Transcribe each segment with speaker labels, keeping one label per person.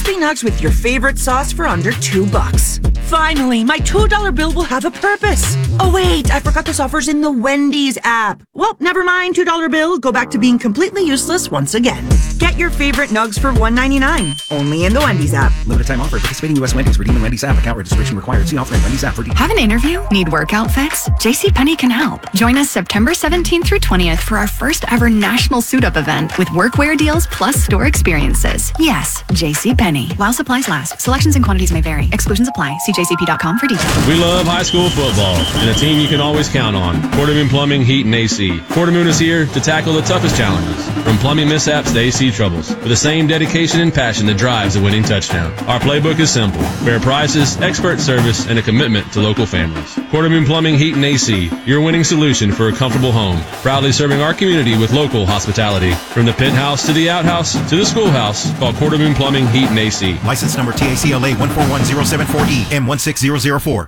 Speaker 1: crispy nugs with your favorite sauce for under $2. Finally, my $2 bill will have a purpose. Oh wait, I forgot this offer's in the Wendy's app. Well, never mind, $2 bill. Go back to being completely useless once again. Get your favorite nugs for $1.99. Only in the Wendy's app.
Speaker 2: Limited time offer. Participating U.S. Wendy's. Redeem the Wendy's app. Account registration required. See offer in Wendy's app for details.
Speaker 3: Have an interview? Need work outfits? JCPenney can help. Join us September 17th through 20th for our first ever national suit-up event with workwear deals plus store experiences. Yes, JCPenney. While supplies last. Selections and quantities may vary. Exclusions apply. See jcp.com for details.
Speaker 4: We love high school football and a team you can always count on. Quartermoon Plumbing, Heat, and AC. Quartermoon is here to tackle the toughest challenges, from plumbing mishaps to AC troubles, with the same dedication and passion that drives a winning touchdown. Our playbook is simple: fair prices, expert service, and a commitment to local families. Quartermoon Plumbing, Heat, and AC, your winning solution for a comfortable home. Proudly serving our community with local hospitality. From the penthouse to the outhouse to the schoolhouse, call Quartermoon Plumbing, Heat, and AC.
Speaker 5: License number TACLA 141074E M16004.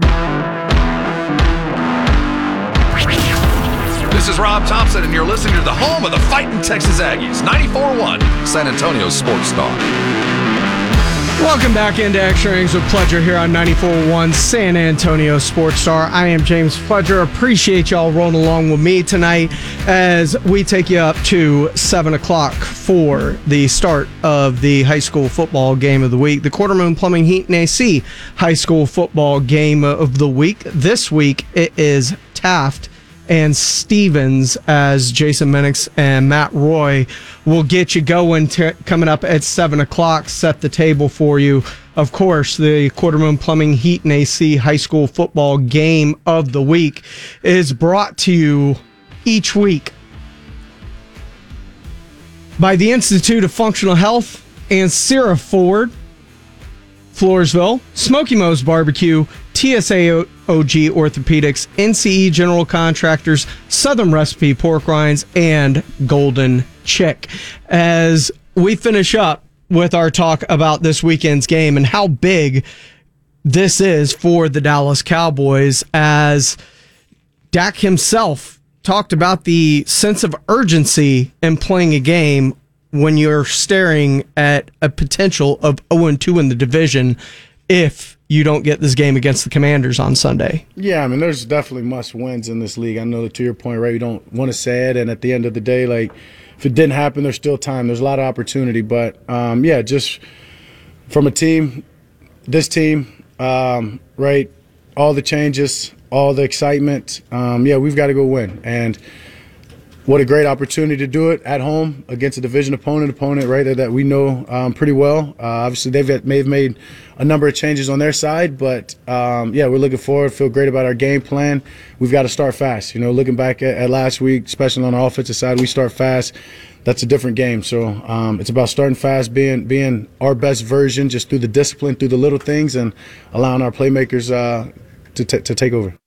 Speaker 6: This is Rob Thompson, and you're listening to the home of the Fighting Texas Aggies, 94.1 San Antonio Sports Star.
Speaker 7: Welcome back into Extra Innings with Pledger here on 94.1 San Antonio Sports Star. I am James Pledger. Appreciate y'all rolling along with me tonight as we take you up to 7 o'clock for the start of the high school football game of the week. The Quartermoon Plumbing, Heat, and AC high school football game of the week. This week it is Taft and Stevens, as Jason Minix and Matt Roy will get you going coming up at 7 o'clock, set the table for you. Of course, the Quartermoon Plumbing, Heat, and AC high school football game of the week is brought to you each week by the Institute of Functional Health and Sarah Ford, Floresville, Smoky Mo's Barbecue, TSA OG Orthopedics, NCE General Contractors, Southern Recipe Pork Rinds, and Golden Chick. As we finish up with our talk about this weekend's game and how big this is for the Dallas Cowboys, as Dak himself talked about the sense of urgency in playing a game when you're staring at a potential of 0-2 in the division if you don't get this game against the Commanders on Sunday.
Speaker 8: Yeah, I mean, there's definitely must-wins in this league. I know that, to your point, right, you don't want to say it, and at the end of the day, like, if it didn't happen, there's still time. There's a lot of opportunity, but, yeah, just from a team, this team, right, all the changes, all the excitement, yeah, we've got to go win. And what a great opportunity to do it at home against a division opponent, right, that we know pretty well. Obviously, they've made a number of changes on their side, but, yeah, we're looking forward, feel great about our game plan. We've got to start fast. You know, looking back at last week, especially on the offensive side, we start fast. That's a different game. So it's about starting fast, being our best version, just through the discipline, through the little things, and allowing our playmakers to take over.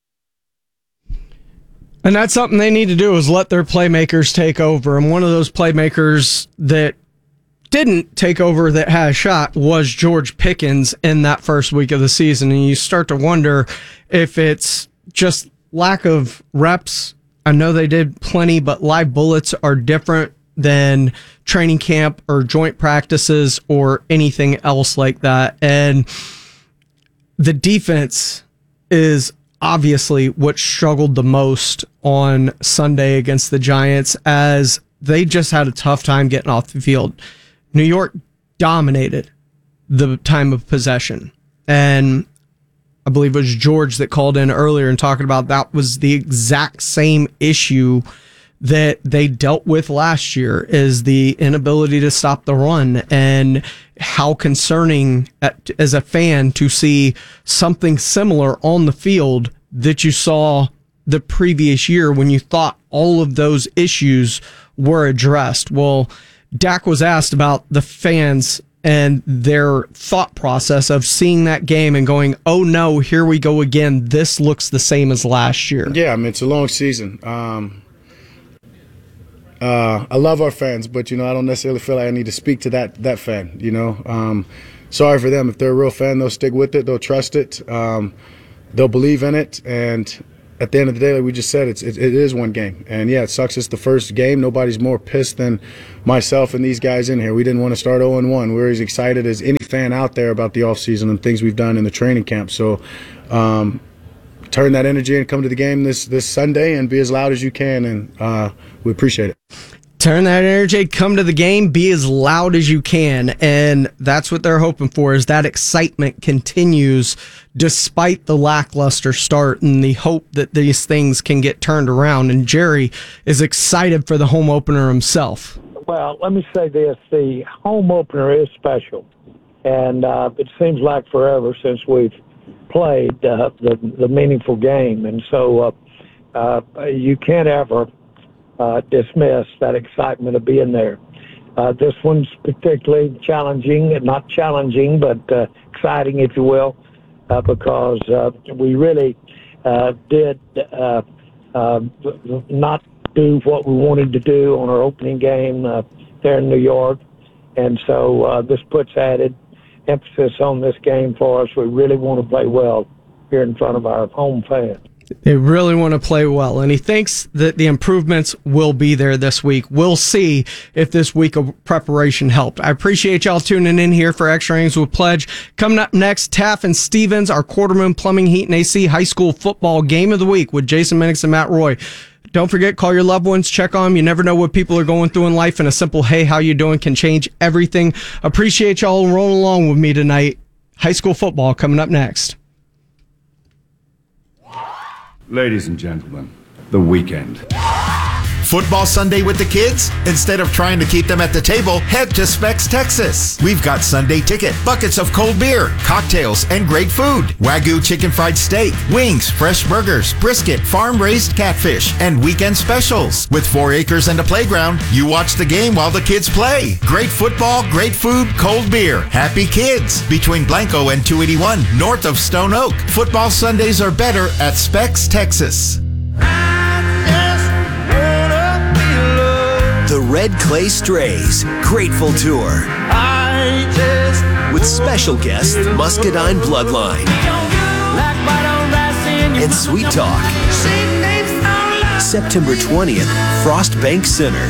Speaker 7: And that's something they need to do, is let their playmakers take over. And one of those playmakers that didn't take over that had a shot was George Pickens in that first week of the season. And you start to wonder if it's just lack of reps. I know they did plenty, but live bullets are different than training camp or joint practices or anything else like that. And the defense is obviously what struggled the most on Sunday against the Giants, as they just had a tough time getting off the field. New York dominated the time of possession. And I believe it was George that called in earlier and talking about that was the exact same issue that they dealt with last year, is the inability to stop the run, and how concerning as a fan to see something similar on the field that you saw the previous year when you thought all of those issues were addressed. Well, Dak was asked about the fans and their thought process of seeing that game and going, oh no, here we go again. This looks the same as last year.
Speaker 8: Yeah, I mean, it's a long season. I love our fans, but, you know, I don't necessarily feel like I need to speak to that fan, you know. Sorry for them. If they're a real fan, they'll stick with it. They'll trust it. They'll believe in it. And at the end of the day, like we just said, it is one game. And, yeah, it sucks it's the first game. Nobody's more pissed than myself and these guys in here. We didn't want to start 0-1. We're as excited as any fan out there about the offseason and things we've done in the training camp. So turn that energy and come to the game this Sunday and be as loud as you can, and we appreciate it.
Speaker 7: Turn that energy, come to the game, be as loud as you can. And that's what they're hoping for, is that excitement continues despite the lackluster start and the hope that these things can get turned around. And Jerry is excited for the home opener himself.
Speaker 9: Well, let me say this. The home opener is special. And it seems like forever since we've played the meaningful game. And so you can't ever dismiss that excitement of being there. This one's particularly challenging, not challenging, but exciting, if you will, because we really did not do what we wanted to do on our opening game there in New York. And so this puts added emphasis on this game for us. We really want to play well here in front of our home fans.
Speaker 7: They really want to play well, and he thinks that the improvements will be there this week. We'll see if this week of preparation helped. I appreciate y'all tuning in here for Extra Innings with Pledge. Coming up next, Taft and Stevens, our Quartermoon Plumbing, Heat, and AC High School Football Game of the Week with Jason Minix and Matt Roy. Don't forget, call your loved ones, check on them. You never know what people are going through in life, and a simple, hey, how you doing, can change everything. Appreciate y'all rolling along with me tonight. High school football coming up next.
Speaker 10: Ladies and gentlemen, the weekend.
Speaker 5: Football Sunday with the kids? Instead of trying to keep them at the table, head to Specs, Texas. We've got Sunday ticket, buckets of cold beer, cocktails, and great food. Wagyu chicken fried steak, wings, fresh burgers, brisket, farm-raised catfish, and weekend specials. With 4 acres and a playground, you watch the game while the kids play. Great football, great food, cold beer. Happy kids. Between Blanco and 281, north of Stone Oak. Football Sundays are better at Specs, Texas.
Speaker 11: The Red Clay Strays Grateful Tour. With special guest Muscadine Bloodline and Sweet Talk. September 20th, Frost Bank Center.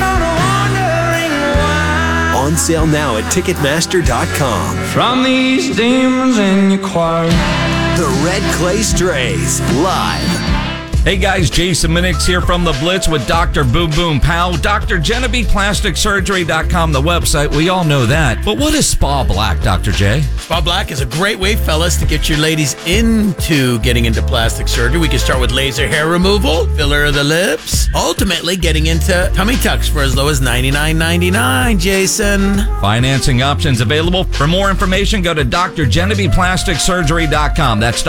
Speaker 11: On sale now at Ticketmaster.com.
Speaker 12: From these demons in your choir.
Speaker 11: The Red Clay Strays live.
Speaker 13: Hey guys, Jason Minix here from The Blitz with Dr. Boom Boom Pow. Dr. Genevieve Plastic Surgery.com, the website. We all know that. But what is Spa Black, Dr. J?
Speaker 14: Spa Black is a great way, fellas, to get your ladies into getting into plastic surgery. We can start with laser hair removal, filler of the lips, ultimately getting into tummy tucks for as low as $99.99, Jason.
Speaker 13: Financing options available. For more information, go to drgenevievePlasticSurgery.com. That's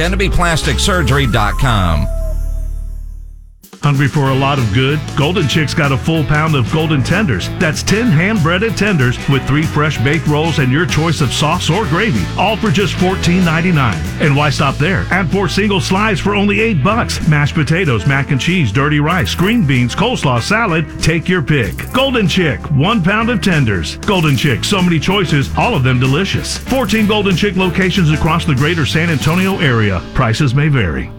Speaker 13: drgenevievePlasticSurgery.com.
Speaker 15: Hungry for a lot of good? Golden Chick's got a full pound of golden tenders. That's 10 hand-breaded tenders with 3 fresh baked rolls and your choice of sauce or gravy, all for just $14.99. And why stop there? Add 4 single slices for only $8. Mashed potatoes, mac and cheese, dirty rice, green beans, coleslaw, salad. Take your pick. Golden Chick, 1 pound of tenders. Golden Chick, so many choices, all of them delicious. 14 Golden Chick locations across the greater San Antonio area. Prices may vary.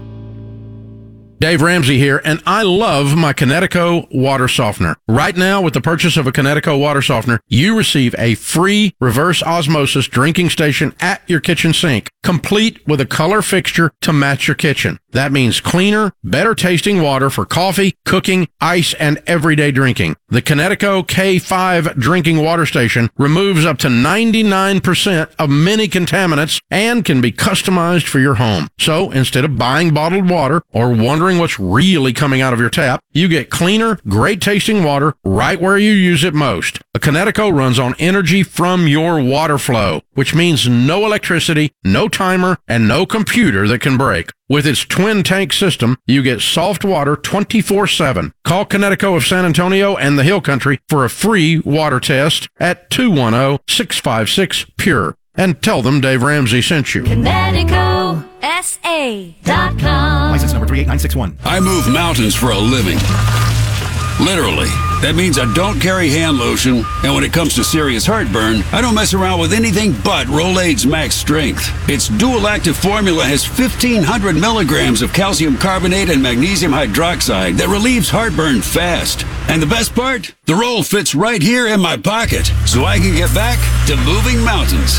Speaker 16: Dave Ramsey here, and I love my Kinetico water softener. Right now, with the purchase of a Kinetico water softener, you receive a free reverse osmosis drinking station at your kitchen sink, complete with a color fixture to match your kitchen. That means cleaner, better tasting water for coffee, cooking, ice, and everyday drinking. The Kinetico K5 drinking water station removes up to 99% of many contaminants and can be customized for your home. So instead of buying bottled water or wondering what's really coming out of your tap, you get cleaner, great tasting water right where you use it most. A Kinetico runs on energy from your water flow, which means no electricity, no timer, and no computer that can break. With its twin tank system, you get soft water 24/7. Call Kinetico of San Antonio and the Hill Country for a free water test at 210-656-PURE. And tell them Dave Ramsey sent you.
Speaker 17: KineticoSA.com.
Speaker 5: License number 38961.
Speaker 18: I move mountains for a living. Literally.
Speaker 17: That means I don't carry hand lotion, and when it comes to serious heartburn, I don't mess around with anything but Rolaids Max Strength. Its dual-active formula has 1,500 milligrams of calcium carbonate and magnesium hydroxide that relieves heartburn fast. And the best part? The roll fits right here in my pocket, so I can get back to moving mountains.